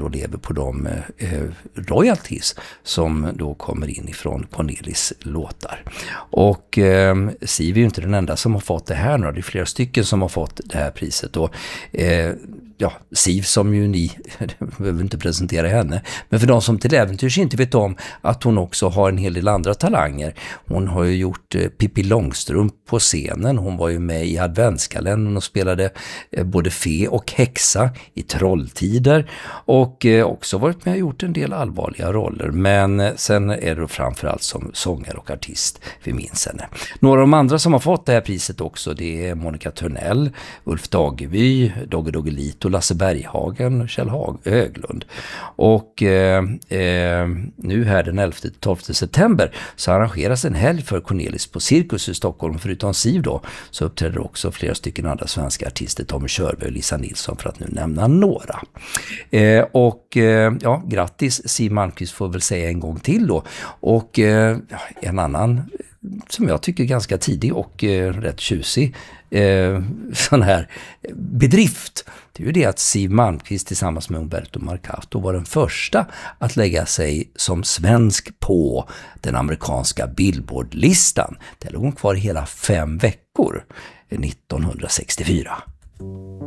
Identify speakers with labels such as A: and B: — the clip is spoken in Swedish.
A: då lever på de royalties som då kommer in ifrån Cornelis låtar. Och Siv är ju inte den enda som har fått det här nu. Det är flera stycken som har fått det här priset. Och Siv, som ju ni behöver inte presentera henne, men för de som till äventyrs inte vet om att hon också har en hel del andra talanger. Hon har ju gjort Pippi Långstrump på scenen. Hon var ju med i adventskalendern och spelade både fe och häxa i Trolltider, och också varit med och gjort en del allvarliga roller. Men sen är det framförallt som sångare och artist vi minns henne. Några av de andra som har fått det här priset också, det är Monica Törnell, Ulf Dageby, Dogge Doggelito, Lasse Berghagen, Kjell Höglund. Och nu här den 11-12 september så arrangeras en helg för Cornelis på Cirkus i Stockholm. Förutom Siv då så uppträder också flera stycken andra svenska artister, Tommy Körberg och Lisa Nilsson, för att nu nämna några. Grattis Siw Malmkvist får väl säga en gång till då. Och en annan som jag tycker ganska tidig och rätt tjusig sån här bedrift, det är ju det att Siw Malmkvist tillsammans med Umberto Marcato var den första att lägga sig som svensk på den amerikanska Billboard-listan. Där låg hon kvar i hela 5 veckor 1964.